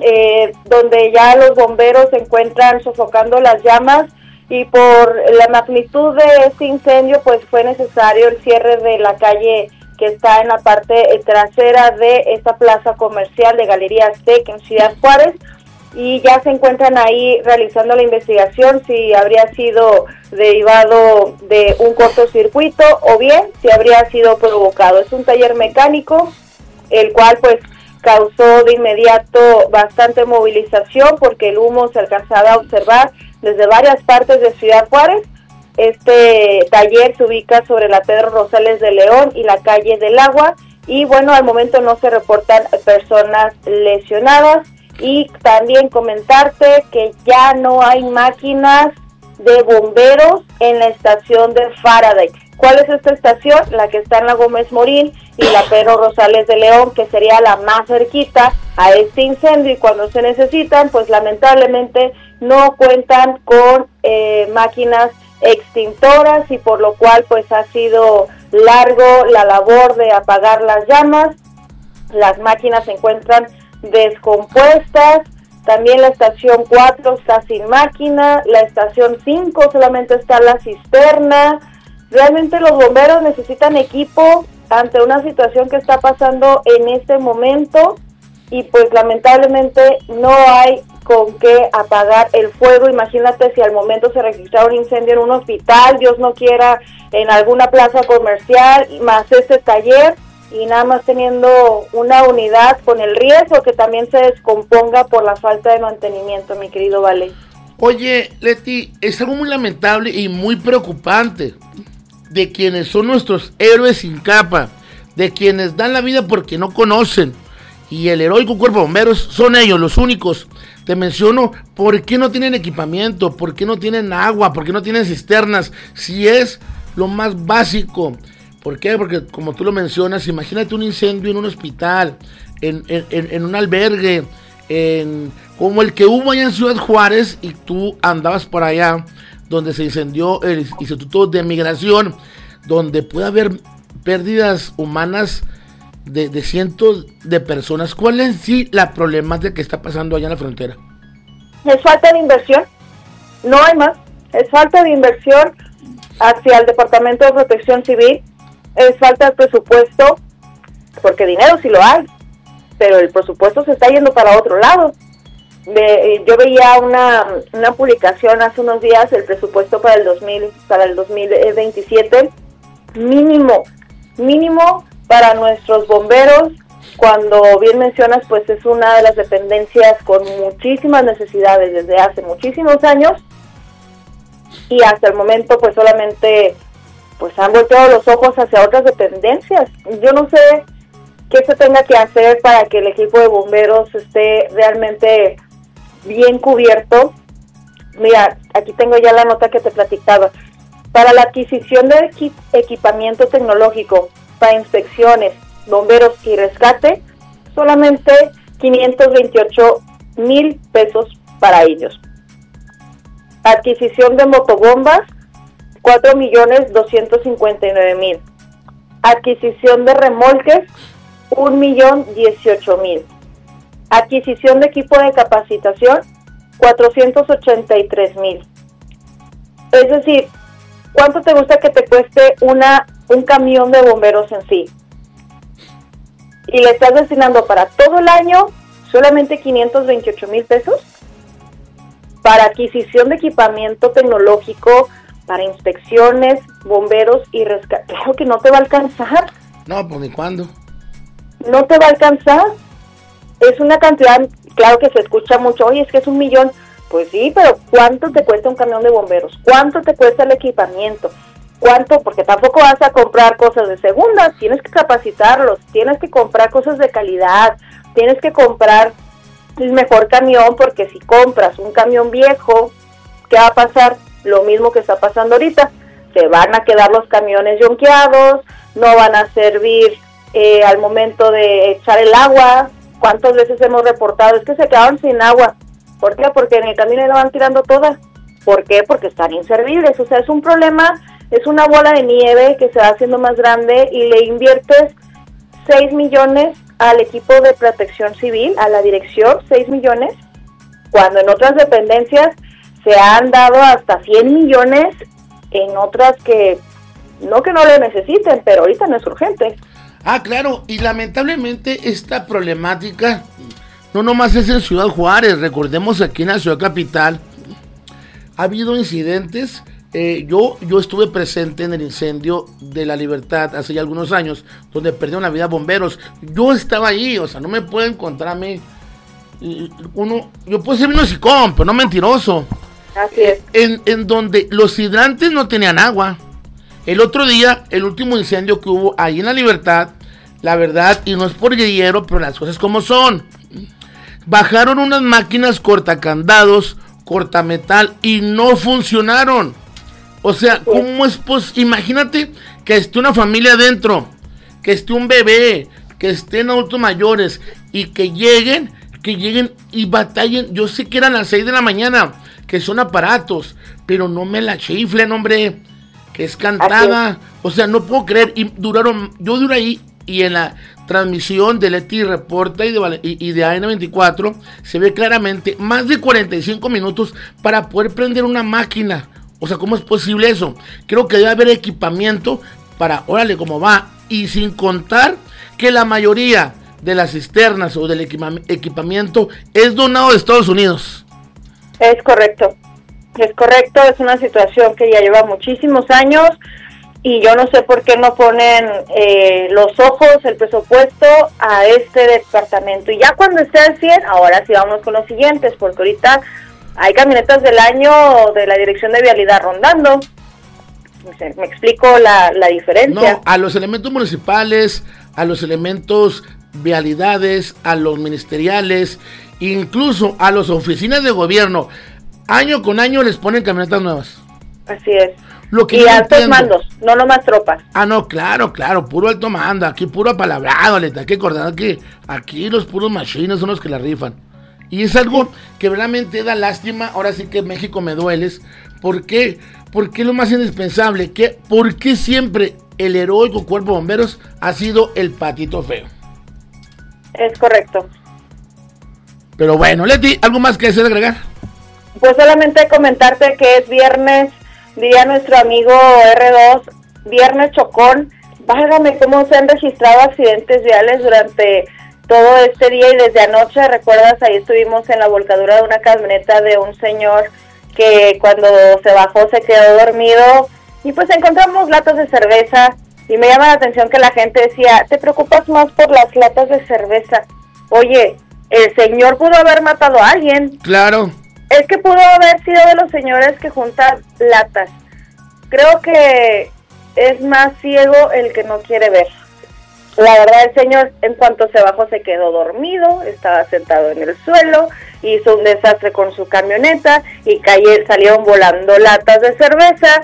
donde ya los bomberos se encuentran sofocando las llamas, y por la magnitud de este incendio pues fue necesario el cierre de la calle que está en la parte trasera de esta plaza comercial de Galería Aztec en Ciudad Juárez, y ya se encuentran ahí realizando la investigación si habría sido derivado de un cortocircuito o bien si habría sido provocado. Es un taller mecánico, el cual pues causó de inmediato bastante movilización porque el humo se alcanzaba a observar desde varias partes de Ciudad Juárez. Este taller se ubica sobre la Pedro Rosales de León y la calle del Agua, y bueno, al momento no se reportan personas lesionadas. Y también comentarte que ya no hay máquinas de bomberos en la estación de Faraday. ¿Cuál es esta estación? La que está en la Gómez Morín y la Pedro Rosales de León, que sería la más cerquita a este incendio, y cuando se necesitan, pues lamentablemente no cuentan con máquinas extintoras, y por lo cual pues ha sido largo la labor de apagar las llamas. Las máquinas se encuentran descompuestas. También la estación 4 está sin máquina, la estación 5 solamente está la cisterna. Realmente los bomberos necesitan equipo ante una situación que está pasando en este momento, y pues lamentablemente no hay con qué apagar el fuego. Imagínate si al momento se registrara un incendio en un hospital, Dios no quiera, en alguna plaza comercial, más este taller, y nada más teniendo una unidad con el riesgo que también se descomponga por la falta de mantenimiento, mi querido Vale. Oye, Leti, es algo muy lamentable y muy preocupante de quienes son nuestros héroes sin capa, de quienes dan la vida porque no conocen, y el heroico cuerpo de bomberos son ellos los únicos. Te menciono, ¿por qué no tienen equipamiento? ¿Por qué no tienen agua? ¿Por qué no tienen cisternas? Si es lo más básico. ¿Por qué? Porque como tú lo mencionas, imagínate un incendio en un hospital, en un albergue, como el que hubo allá en Ciudad Juárez, y tú andabas por allá, donde se incendió el Instituto de Migración, donde puede haber pérdidas humanas de cientos de personas. ¿Cuál es sí la problemática que está pasando allá en la frontera? Es falta de inversión, no hay más, es falta de inversión hacia el Departamento de Protección Civil. Es falta de presupuesto, porque dinero sí lo hay, pero el presupuesto se está yendo para otro lado. Yo veía una publicación hace unos días, el presupuesto para el 2027, mínimo para nuestros bomberos, cuando bien mencionas, pues es una de las dependencias con muchísimas necesidades desde hace muchísimos años, y hasta el momento pues solamente pues han volteado los ojos hacia otras dependencias. Yo no sé qué se tenga que hacer para que el equipo de bomberos esté realmente bien cubierto. Mira, aquí tengo ya la nota que te platicaba. Para la adquisición de equipamiento tecnológico, para inspecciones, bomberos y rescate, solamente 528,000 pesos para ellos. Adquisición de motobombas, 4,259,000. Adquisición de remolques, 1,018,000. Adquisición de equipo de capacitación, 483,000. Es decir, ¿cuánto te gusta que te cueste un camión de bomberos en sí? Y le estás destinando para todo el año solamente 528,000 pesos para adquisición de equipamiento tecnológico, para inspecciones, bomberos y rescate. Claro que no te va a alcanzar. No, pues ni cuándo. No te va a alcanzar. Es una cantidad, claro que se escucha mucho, oye, es que es 1,000,000. Pues sí, pero ¿cuánto te cuesta un camión de bomberos? ¿Cuánto te cuesta el equipamiento? ¿Cuánto? Porque tampoco vas a comprar cosas de segunda, tienes que capacitarlos, tienes que comprar cosas de calidad, tienes que comprar el mejor camión, porque si compras un camión viejo, ¿qué va a pasar? Lo mismo que está pasando ahorita, se van a quedar los camiones yonqueados, no van a servir al momento de echar el agua. ¿Cuántas veces hemos reportado? Es que se quedaron sin agua. ¿Por qué? Porque en el camino la van tirando toda. ¿Por qué? Porque están inservibles. O sea, es un problema, es una bola de nieve que se va haciendo más grande, y le inviertes 6 millones al equipo de protección civil, a la dirección, 6 millones, cuando en otras dependencias se han dado hasta 100 millones, en otras que no lo necesiten, pero ahorita no es urgente. Claro, y lamentablemente esta problemática no nomás es en Ciudad Juárez, recordemos aquí en la ciudad capital, ha habido incidentes. Yo estuve presente en el incendio de La Libertad hace ya algunos años, donde perdieron la vida bomberos. Yo estaba ahí, o sea, no me pueden encontrar a mí. Yo puedo ser un hocicón, pero no mentiroso. Así es. En donde los hidrantes no tenían agua. El otro día, el último incendio que hubo ahí en La Libertad, la verdad, y no es por guerrillero, pero las cosas como son. Bajaron unas máquinas cortacandados, cortametal, y no funcionaron. O sea, ¿cómo es posible? Imagínate que esté una familia adentro, que esté un bebé, que estén adultos mayores, y que lleguen y batallen. Yo sé que eran las 6 de la mañana, que son aparatos, pero no me la chiflen, hombre, que es cantada. O sea, no puedo creer. Y yo duré ahí, y en la transmisión de Leti Reporta y de AN24 se ve claramente más de 45 minutos para poder prender una máquina. O sea, ¿cómo es posible eso? Creo que debe haber equipamiento para, órale, cómo va. Y sin contar que la mayoría de las cisternas o del equipamiento es donado de Estados Unidos. Es correcto, es una situación que ya lleva muchísimos años y yo no sé por qué no ponen los ojos, el presupuesto a este departamento. Y ya cuando esté al 100, ahora sí vamos con los siguientes, porque ahorita hay camionetas del año de la Dirección de Vialidad rondando. ¿Me explico la diferencia? No, a los elementos municipales, a los elementos vialidades, a los ministeriales, incluso a las oficinas de gobierno, año con año les ponen camionetas nuevas. Así es. Y no altos mandos, no nomás tropas. No, claro, puro alto mando, aquí puro apalabrado, hay que acordar que aquí los puros machines son los que la rifan. Y es algo que verdaderamente da lástima. Ahora sí que México me dueles. ¿Por qué? Porque es lo más indispensable. ¿Por qué siempre el heroico cuerpo de bomberos ha sido el patito feo? Es correcto. Pero bueno, Leti, ¿algo más que desea agregar? Pues solamente comentarte que es viernes, diría nuestro amigo R2, viernes chocón. Válgame cómo se han registrado accidentes viales durante todo este día y desde anoche. Recuerdas, ahí estuvimos en la volcadura de una camioneta de un señor que cuando se bajó se quedó dormido y pues encontramos latas de cerveza y me llama la atención que la gente decía, ¿te preocupas más por las latas de cerveza? Oye, el señor pudo haber matado a alguien. Claro. Es que pudo haber sido de los señores que juntan latas. Creo que es más ciego el que no quiere ver. La verdad, el señor en cuanto se bajó se quedó dormido, estaba sentado en el suelo, hizo un desastre con su camioneta y salieron volando latas de cerveza.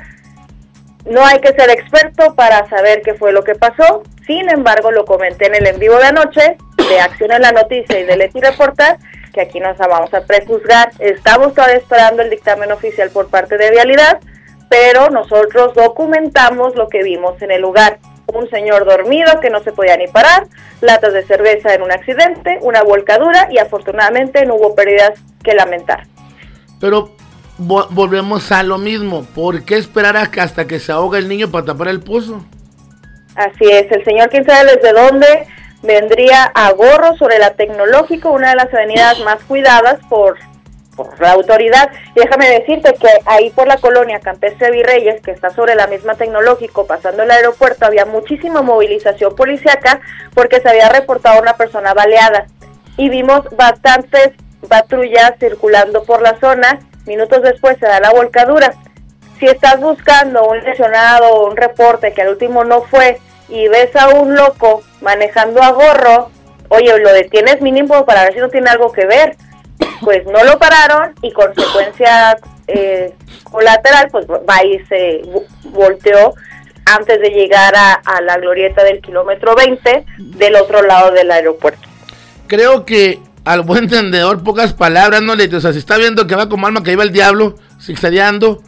No hay que ser experto para saber qué fue lo que pasó. Sin embargo, lo comenté en el en vivo de anoche, de Acción en la Noticia y de Leti Reporta, que aquí nos vamos a prejuzgar. Estamos todavía esperando el dictamen oficial por parte de Vialidad, pero nosotros documentamos lo que vimos en el lugar. Un señor dormido que no se podía ni parar, latas de cerveza en un accidente, una volcadura y afortunadamente no hubo pérdidas que lamentar. Pero volvemos a lo mismo. ¿Por qué esperar hasta que se ahoga el niño para tapar el pozo? Así es, el señor quién sabe desde dónde vendría a Gorro sobre la Tecnológico, una de las avenidas más cuidadas por la autoridad. Y déjame decirte que ahí por la colonia Campestre Virreyes, que está sobre la misma Tecnológico, pasando el aeropuerto, había muchísima movilización policíaca porque se había reportado una persona baleada. Y vimos bastantes patrullas circulando por la zona. Minutos después se da la volcadura. Si estás buscando un lesionado o un reporte que al último no fue y ves a un loco manejando a Gorro, oye, lo detienes mínimo para ver si no tiene algo que ver. Pues no lo pararon y consecuencia colateral, pues va y se volteó antes de llegar a la glorieta del kilómetro 20 del otro lado del aeropuerto. Creo que al buen entendedor, pocas palabras, ¿no, Leti? O sea, si está viendo que va como alma que iba el diablo, zigzagueando,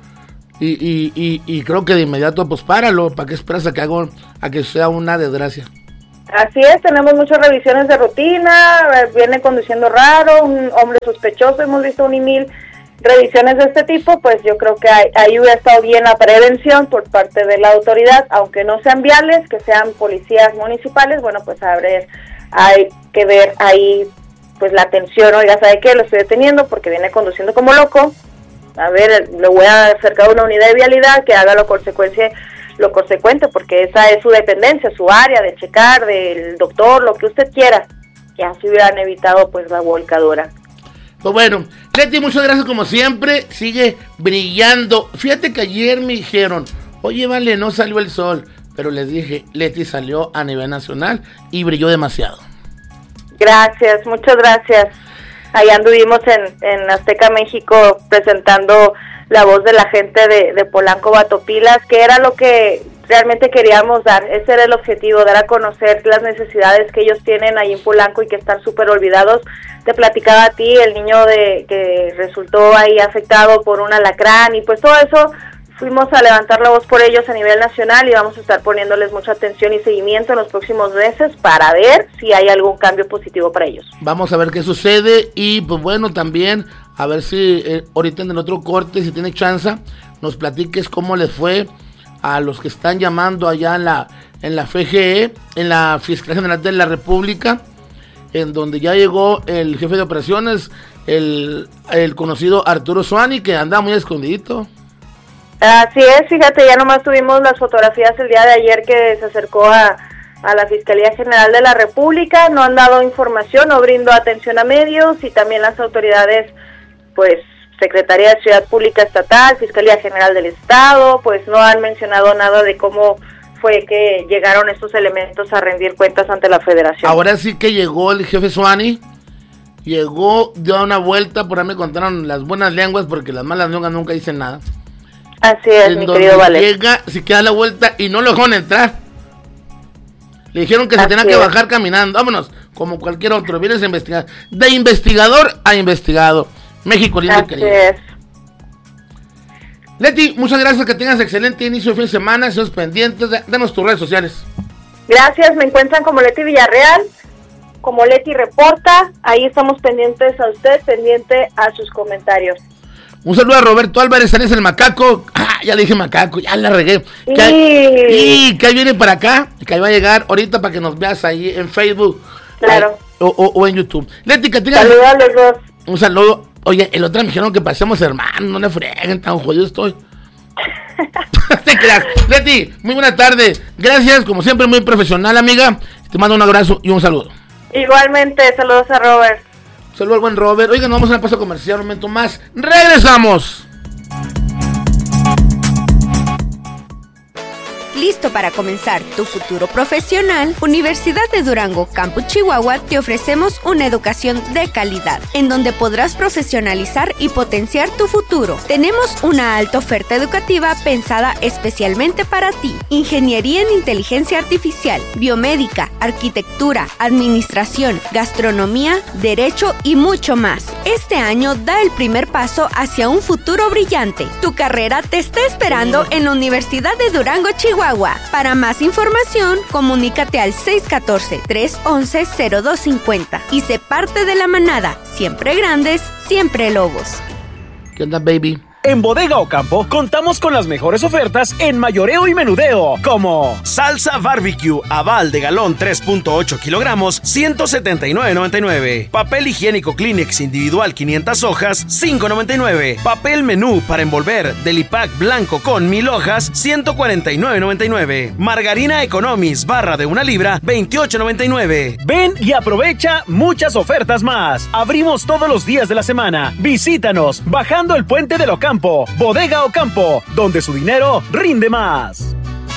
y creo que de inmediato, pues páralo, ¿para qué esperas a que sea una desgracia? Así es, tenemos muchas revisiones de rutina, viene conduciendo raro, un hombre sospechoso, hemos visto 1,000 revisiones de este tipo, pues yo creo que ahí hubiera estado bien la prevención por parte de la autoridad, aunque no sean viales, que sean policías municipales, bueno, pues hay que ver ahí pues la atención, oiga, ¿sabe qué? Lo estoy deteniendo porque viene conduciendo como loco, a ver, le voy a acercar a una unidad de vialidad que haga lo consecuente, porque esa es su dependencia, su área de checar, del doctor, lo que usted quiera, y así hubieran evitado pues la volcadura. Pues bueno, Leti, muchas gracias como siempre, sigue brillando. Fíjate que ayer me dijeron, oye, vale, no salió el sol, pero les dije, Leti salió a nivel nacional y brilló demasiado. Gracias, muchas gracias. Ahí anduvimos en Azteca, México, presentando la voz de la gente de Polanco Batopilas, que era lo que realmente queríamos dar. Ese era el objetivo, dar a conocer las necesidades que ellos tienen ahí en Polanco y que están súper olvidados. Te platicaba a ti, el niño que resultó ahí afectado por un alacrán, y pues todo eso fuimos a levantar la voz por ellos a nivel nacional y vamos a estar poniéndoles mucha atención y seguimiento en los próximos meses para ver si hay algún cambio positivo para ellos. Vamos a ver qué sucede y pues bueno, también a ver si ahorita en el otro corte, si tiene chance, nos platiques cómo les fue a los que están llamando allá en la FGE, en la Fiscalía General de la República, en donde ya llegó el jefe de operaciones, el conocido Arturo Suani, que anda muy escondidito. Así es, fíjate, ya nomás tuvimos las fotografías el día de ayer que se acercó a la Fiscalía General de la República, no han dado información, no brindó atención a medios, y también las autoridades, pues, Secretaría de Ciudad Pública Estatal, Fiscalía General del Estado, pues no han mencionado nada de cómo fue que llegaron estos elementos a rendir cuentas ante la Federación. Ahora sí que llegó el jefe Suani, dio una vuelta, por ahí me contaron las buenas lenguas, porque las malas lenguas nunca dicen nada. Así es, mi querido Vale. Llega, se queda la vuelta y no lo dejaron entrar. Le dijeron que se tenía que bajar caminando. Vámonos, como cualquier otro. Vienes a investigar. De investigador a investigado. México lindo y querido. Así es. Leti, muchas gracias, que tengas excelente inicio de fin de semana. Estamos pendientes. Danos tus redes sociales. Gracias, me encuentran como Leti Villarreal, como Leti Reporta. Ahí estamos pendientes a usted, pendiente a sus comentarios. Un saludo a Roberto Álvarez, Arias el Macaco. Ya le dije Macaco, ya la regué. Que ahí viene para acá, que ahí va a llegar ahorita para que nos veas ahí en Facebook. Claro. O en YouTube. Leti, que tengas... Saludos a los dos. Un saludo. Oye, el otro me dijeron que pasemos hermanos, no le freguen, tan jodido estoy. Te creas. Leti, muy buena tarde. Gracias, como siempre, muy profesional, amiga. Te mando un abrazo y un saludo. Igualmente, saludos a Robert. Saludos al buen Robert. Oigan, vamos a una pausa comercial, un momento más. ¡Regresamos! ¿Listo para comenzar tu futuro profesional? Universidad de Durango, Campus Chihuahua, te ofrecemos una educación de calidad, en donde podrás profesionalizar y potenciar tu futuro. Tenemos una alta oferta educativa pensada especialmente para ti. Ingeniería en Inteligencia Artificial, Biomédica, Arquitectura, Administración, Gastronomía, Derecho y mucho más. Este año da el primer paso hacia un futuro brillante. Tu carrera te está esperando en la Universidad de Durango, Chihuahua. Para más información, comunícate al 614-311-0250 y sé parte de la manada. Siempre grandes, siempre lobos. ¿Qué onda, baby? En Bodega Ocampo contamos con las mejores ofertas en mayoreo y menudeo, como salsa barbecue Aval de galón 3.8 kilogramos, $179.99. Papel higiénico Kleenex individual 500 hojas, $5.99. Papel menú para envolver Delipac blanco con 1000 hojas, $149.99. Margarina Economis barra de 1 libra, $28.99. Ven y aprovecha muchas ofertas más. Abrimos todos los días de la semana. Visítanos bajando el puente del Ocampo. Bodega Ocampo, donde su dinero rinde más.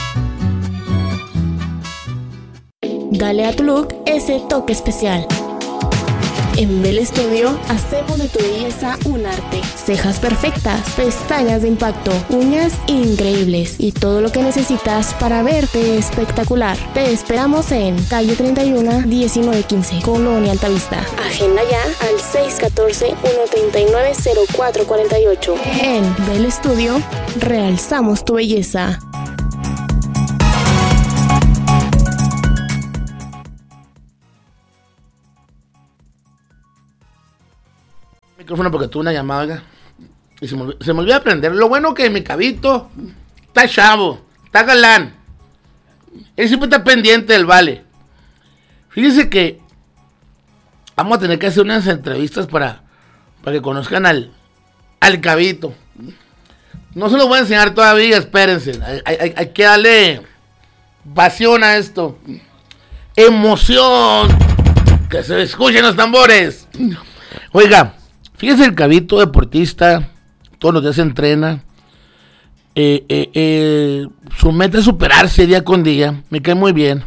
Dale a tu look ese toque especial. En Bell Studio hacemos de tu belleza un arte. Cejas perfectas, pestañas de impacto, uñas increíbles y todo lo que necesitas para verte espectacular. Te esperamos en calle 31, 1915, Colonia Altavista. Agenda ya al 614-139-0448. En Bell Studio realzamos tu belleza. Micrófono porque tuve una llamada y se me olvidó aprender. Lo bueno que mi cabito está chavo, está galán. Él siempre está pendiente del vale. Fíjese que vamos a tener que hacer unas entrevistas para que conozcan al cabito. No se lo voy a enseñar todavía, espérense. Hay que darle pasión a esto. Emoción. Que se escuchen los tambores. Oiga, fíjese, el cabito deportista, todos los días se entrena. Su meta es superarse día con día. Me cae muy bien.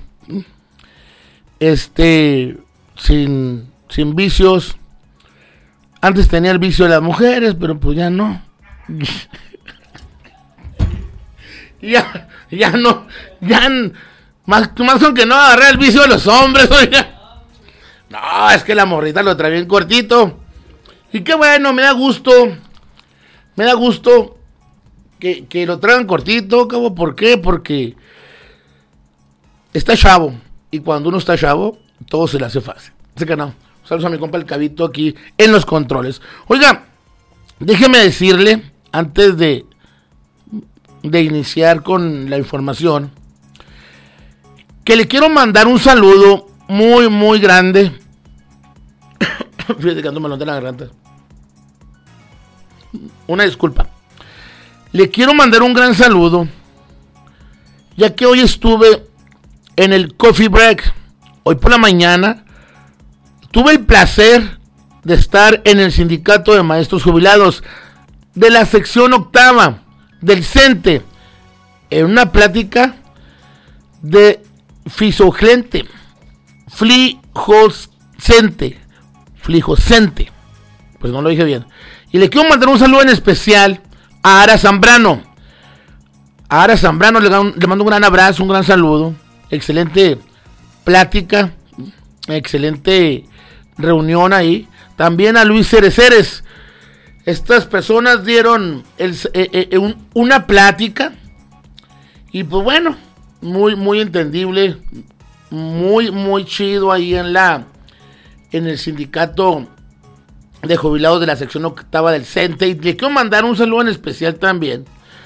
Sin vicios. Antes tenía el vicio de las mujeres, pero pues ya no. ya no. Más con que no agarré el vicio de los hombres, oiga. No, es que la morrita lo trae bien cortito. Y qué bueno, me da gusto. Me da gusto que lo traigan cortito, cabo. ¿Por qué? Porque está chavo. Y cuando uno está chavo, todo se le hace fácil. Así que no. Saludos a mi compa el cabito aquí en los controles. Oiga, déjeme decirle, antes de iniciar con la información, que le quiero mandar un saludo muy, muy grande. Fíjate que ando melón de la garganta. Una disculpa. Le quiero mandar un gran saludo, ya que hoy estuve en el coffee break. Hoy por la mañana tuve el placer de estar en el sindicato de maestros jubilados de la sección octava del CENTE, en una plática de Flijocente, pues no lo dije bien. Y le quiero mandar un saludo en especial a Ara Zambrano. A Ara Zambrano le mando un gran abrazo, un gran saludo. Excelente plática, excelente reunión ahí. También a Luis Cereceres. Estas personas dieron una plática. Y pues bueno, muy, muy entendible. Muy, muy chido ahí en el sindicato de jubilados de la sección octava del CENTE. Y le quiero mandar un saludo en especial también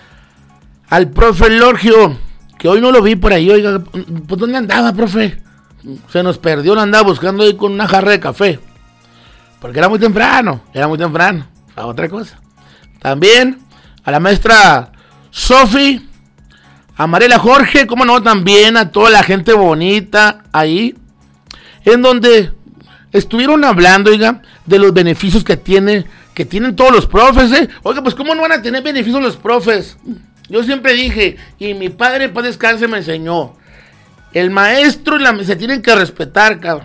al profe Lorgio, que hoy no lo vi por ahí. Oiga, pues ¿dónde andaba, profe? Se nos perdió, lo andaba buscando ahí con una jarra de café, porque era muy temprano, a otra cosa. También a la maestra Sofi, a Mariela Jorge, cómo no, también a toda la gente bonita ahí, en donde estuvieron hablando, oiga, de los beneficios que tienen todos los profes, Oiga, pues cómo no van a tener beneficios los profes. Yo siempre dije, y mi padre para descanse me enseñó, el maestro y se tienen que respetar, cabrón.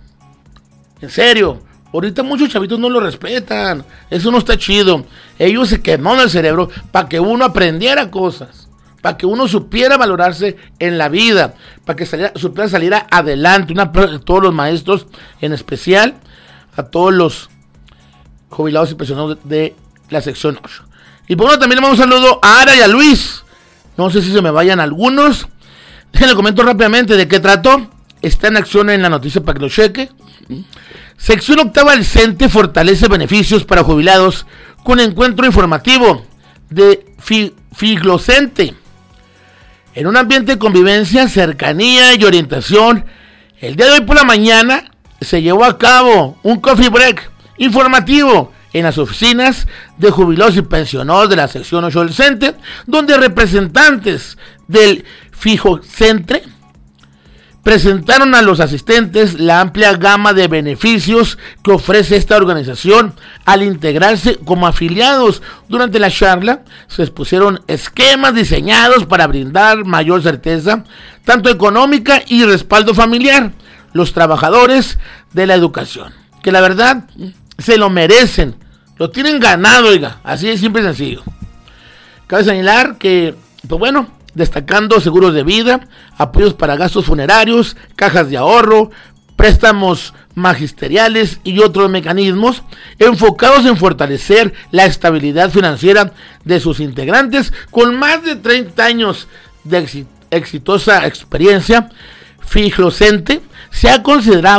En serio, ahorita muchos chavitos no lo respetan. Eso no está chido. Ellos se quemaron el cerebro para que uno aprendiera cosas, para que uno supiera valorarse en la vida, para que supiera salir adelante. A todos los maestros, en especial a todos los jubilados y pensionados de la sección 8. Y por bueno, también le mando un saludo a Ara y a Luis. No sé si se me vayan algunos. Déjenle comento rápidamente de qué trató. Está en acción en la noticia para que lo cheque. Sección octava del CENTE fortalece beneficios para jubilados con encuentro informativo de Flijocente. En un ambiente de convivencia, cercanía y orientación, el día de hoy por la mañana se llevó a cabo un coffee break informativo en las oficinas de jubilados y pensionados de la sección 8 del CENTE, donde representantes del Flijocente presentaron a los asistentes la amplia gama de beneficios que ofrece esta organización al integrarse como afiliados. Durante la charla se expusieron esquemas diseñados para brindar mayor certeza, tanto económica y respaldo familiar, los trabajadores de la educación, que la verdad se lo merecen, lo tienen ganado, oiga, así de simple y sencillo. Cabe señalar que, pues bueno, destacando seguros de vida, apoyos para gastos funerarios, cajas de ahorro, préstamos magisteriales y otros mecanismos enfocados en fortalecer la estabilidad financiera de sus integrantes. Con más de 30 años de exitosa experiencia, Flijocente se ha considerado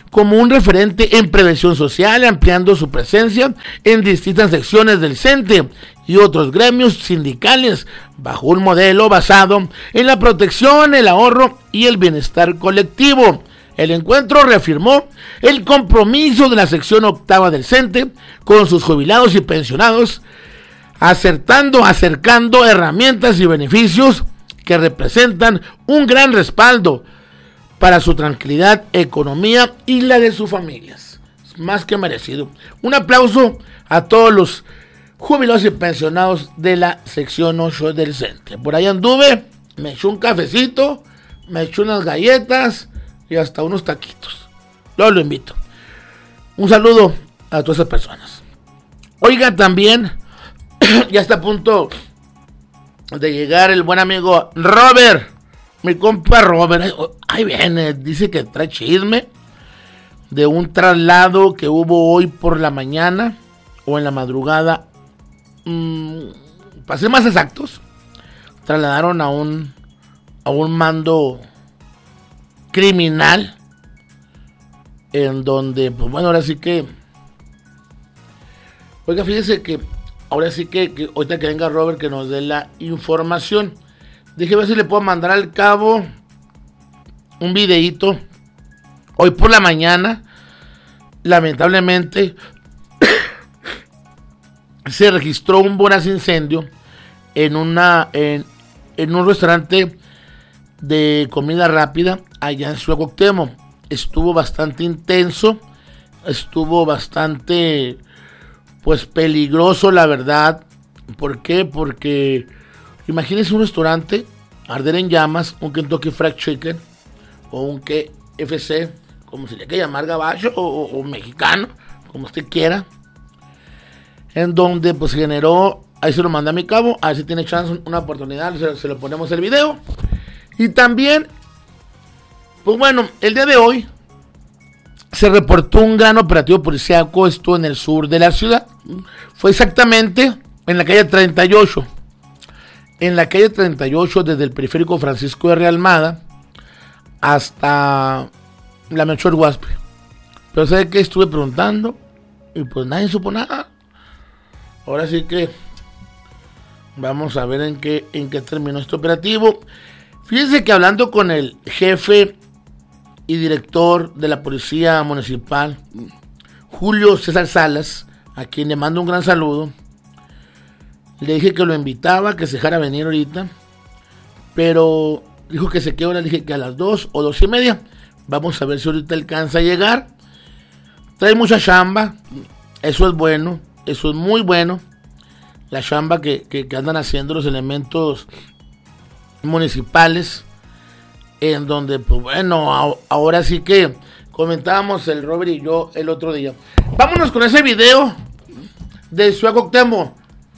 como un referente en prevención social, ampliando su presencia en distintas secciones del CENTE y otros gremios sindicales, bajo un modelo basado en la protección, el ahorro y el bienestar colectivo. El encuentro reafirmó el compromiso de la sección octava del CENTE con sus jubilados y pensionados, acercando herramientas y beneficios que representan un gran respaldo para su tranquilidad, economía y la de sus familias. Es más que merecido. Un aplauso a todos los jubilados y pensionados de la sección 8 del CENTE. Por ahí anduve, me eché un cafecito, me eché unas galletas y hasta unos taquitos. Yo lo invito. Un saludo a todas esas personas. Oiga, también ya está a punto de llegar el buen amigo Robert, mi compa Robert. Ahí viene, dice que trae chisme de un traslado que hubo hoy por la mañana o en la madrugada. Para ser más exactos, trasladaron a un mando criminal, en donde, pues bueno, ahora sí que, oiga, fíjese que ahora sí que ahorita que venga Robert que nos dé la información. Dije a ver si le puedo mandar al cabo un videíto. Hoy por la mañana, lamentablemente, se registró un voraz incendio en un restaurante de comida rápida allá en Ciudad Cuauhtémoc. Estuvo bastante intenso, estuvo bastante, pues, peligroso, la verdad. ¿Por qué? Porque imagínense un restaurante arder en llamas, un Kentucky Fried Chicken o un KFC, como se le quiera llamar, gabacho o mexicano, como usted quiera, en donde pues generó, ahí se lo mandé a mi cabo, a ver si tiene chance, una oportunidad, se lo ponemos el video. Y también, pues bueno, el día de hoy se reportó un gran operativo policíaco, esto en el sur de la ciudad. Fue exactamente en la calle 38. En la calle 38, desde el periférico Francisco R. Almada hasta la Melchor Guaspe. Pero ¿sabe qué? Estuve preguntando y pues nadie supo nada. Ahora sí que vamos a ver en qué terminó este operativo. Fíjense que hablando con el jefe y director de la Policía Municipal, Julio César Salas, a quien le mando un gran saludo, le dije que lo invitaba, que se dejara venir ahorita, pero dijo que se quede ahora. Le dije que a las 2 o 2:30. Vamos a ver si ahorita alcanza a llegar. Trae mucha chamba, eso es bueno, eso es muy bueno, la chamba que andan haciendo los elementos municipales, en donde, pues bueno, ahora sí que comentábamos el Robert y yo el otro día. Vámonos con ese video de Ciudad Cuauhtémoc.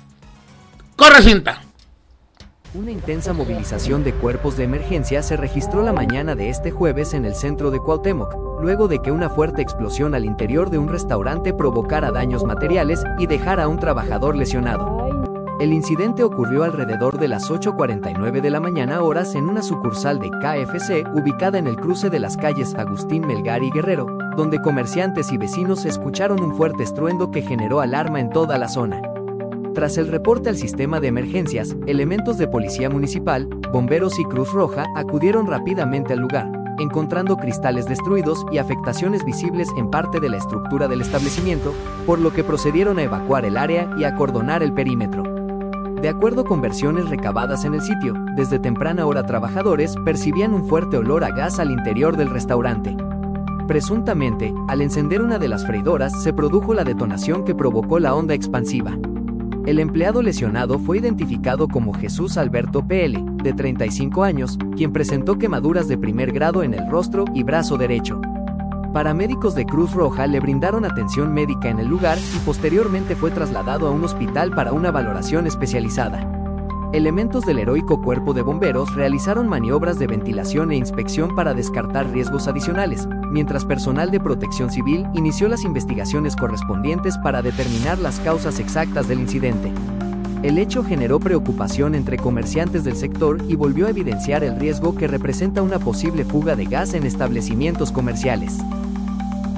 ¡Corre, cinta! Una intensa movilización de cuerpos de emergencia se registró la mañana de este jueves en el centro de Cuauhtémoc, luego de que una fuerte explosión al interior de un restaurante provocara daños materiales y dejara a un trabajador lesionado. El incidente ocurrió alrededor de las 8:49 de la mañana horas en una sucursal de KFC ubicada en el cruce de las calles Agustín Melgar y Guerrero, donde comerciantes y vecinos escucharon un fuerte estruendo que generó alarma en toda la zona. Tras el reporte al sistema de emergencias, elementos de policía municipal, bomberos y Cruz Roja acudieron rápidamente al lugar, encontrando cristales destruidos y afectaciones visibles en parte de la estructura del establecimiento, por lo que procedieron a evacuar el área y acordonar el perímetro. De acuerdo con versiones recabadas en el sitio, desde temprana hora trabajadores percibían un fuerte olor a gas al interior del restaurante. Presuntamente, al encender una de las freidoras se produjo la detonación que provocó la onda expansiva. El empleado lesionado fue identificado como Jesús Alberto PL, de 35 años, quien presentó quemaduras de primer grado en el rostro y brazo derecho. Paramédicos de Cruz Roja le brindaron atención médica en el lugar y posteriormente fue trasladado a un hospital para una valoración especializada. Elementos del heroico Cuerpo de Bomberos realizaron maniobras de ventilación e inspección para descartar riesgos adicionales, mientras personal de Protección Civil inició las investigaciones correspondientes para determinar las causas exactas del incidente. El hecho generó preocupación entre comerciantes del sector y volvió a evidenciar el riesgo que representa una posible fuga de gas en establecimientos comerciales.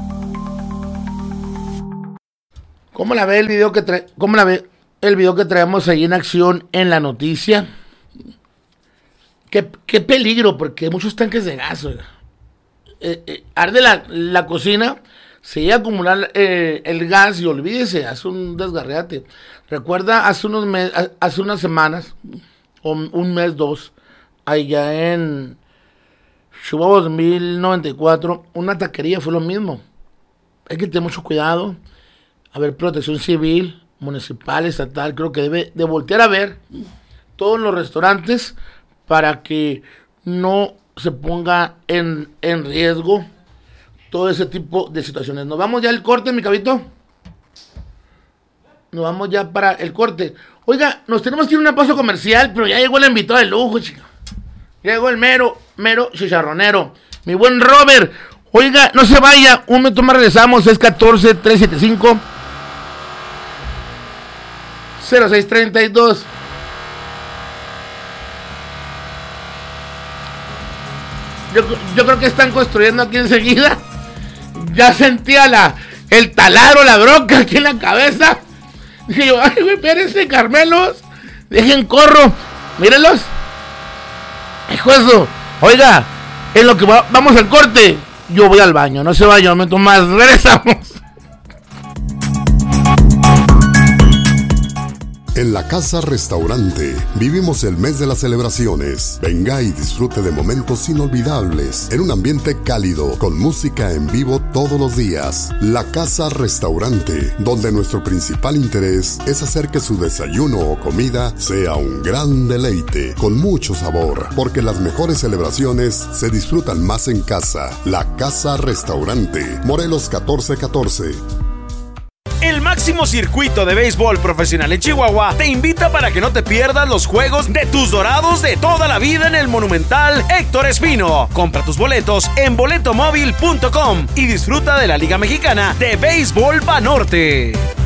¿Cómo la ve el video que traemos ahí en acción en la noticia? Qué peligro, porque hay muchos tanques de gas. Arde la cocina, se llega a acumular el gas y olvídese, hace un desgarriate. Recuerda hace unas semanas, o un mes, 2, allá en Chihuahua 2094, una taquería fue lo mismo. Hay que tener mucho cuidado. A ver, protección civil, municipal, estatal, creo que debe de voltear a ver todos los restaurantes para que no se ponga en riesgo todo ese tipo de situaciones. Nos vamos ya al corte, mi cabito. Nos vamos ya para el corte. Oiga, nos tenemos que ir a una pausa comercial, pero ya llegó el invitado de lujo, chico. Llegó el mero chicharronero. Mi buen Robert. Oiga, no se vaya. Un momento más regresamos. Es 14-375-0632. Yo creo que están construyendo aquí enseguida. Ya sentía el taladro, la bronca aquí en la cabeza. Dije yo, ay, güey, espérense, Carmelos. Dejen corro. Mírenlos. Hijo de eso. Oiga, en lo que vamos al corte, yo voy al baño. No se vaya, un momento más. Regresamos. En la Casa Restaurante vivimos el mes de las celebraciones. Venga y disfrute de momentos inolvidables en un ambiente cálido con música en vivo todos los días. La Casa Restaurante, donde nuestro principal interés es hacer que su desayuno o comida sea un gran deleite con mucho sabor, porque las mejores celebraciones se disfrutan más en casa. La Casa Restaurante, Morelos 1414. El máximo circuito de béisbol profesional en Chihuahua te invita para que no te pierdas los juegos de tus Dorados de toda la vida en el Monumental Héctor Espino. Compra tus boletos en boletomóvil.com y disfruta de la Liga Mexicana de Béisbol Banorte.